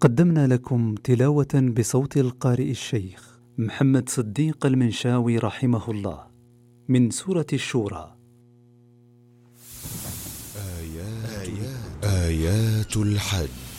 قدمنا لكم تلاوة بصوت القارئ الشيخ محمد صديق المنشاوي رحمه الله من سورة الشورى. آيات الحج.